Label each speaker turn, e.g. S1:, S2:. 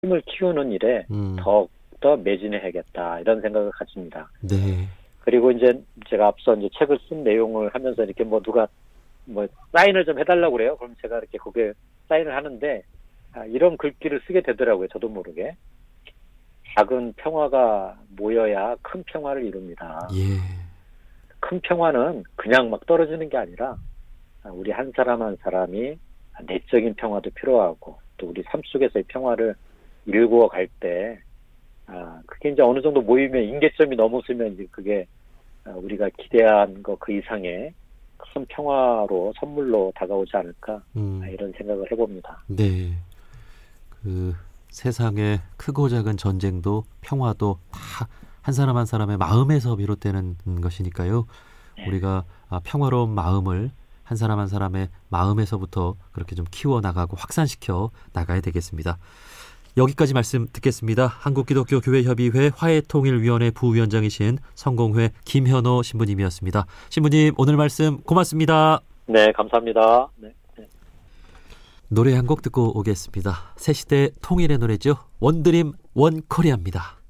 S1: 힘을 키우는 일에 더욱더 매진해야겠다 이런 생각을 가집니다.
S2: 네.
S1: 그리고 이제 제가 앞서 이제 책을 쓴 내용을 하면서 이렇게 뭐 누가 뭐 사인을 좀 해달라고 그래요. 그럼 제가 이렇게 거기에 사인을 하는데 이런 글귀를 쓰게 되더라고요. 저도 모르게. 작은 평화가 모여야 큰 평화를 이룹니다.
S2: 예.
S1: 큰 평화는 그냥 막 떨어지는 게 아니라 우리 한 사람 한 사람이 내적인 평화도 필요하고 또 우리 삶 속에서의 평화를 일구어 갈 때 그게 이제 어느 정도 모이면 임계점이 넘어서면 이제 그게 우리가 기대한 거 그 이상의 큰 평화로 선물로 다가오지 않을까 이런 생각을 해봅니다.
S2: 네. 그 세상의 크고 작은 전쟁도 평화도 다 한 사람 한 사람의 마음에서 비롯되는 것이니까요.
S1: 네.
S2: 우리가 평화로운 마음을 한 사람 한 사람의 마음에서부터 그렇게 좀 키워나가고 확산시켜 나가야 되겠습니다. 여기까지 말씀 듣겠습니다. 한국기독교교회협의회 화해통일위원회 부위원장이신 성공회 김현호 신부님이었습니다. 신부님 오늘 말씀 고맙습니다.
S1: 네, 감사합니다. 네.
S2: 노래 한 곡 듣고 오겠습니다. 새시대 통일의 노래죠. 원드림 원코리아입니다.